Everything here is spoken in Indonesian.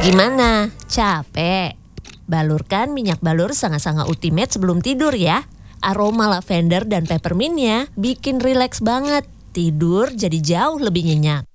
Gimana? Capek? Balurkan minyak balur Sangat-Sangat Ultimate sebelum tidur ya. Aroma lavender dan peppermintnya bikin rileks banget. Tidur jadi jauh lebih nyenyak.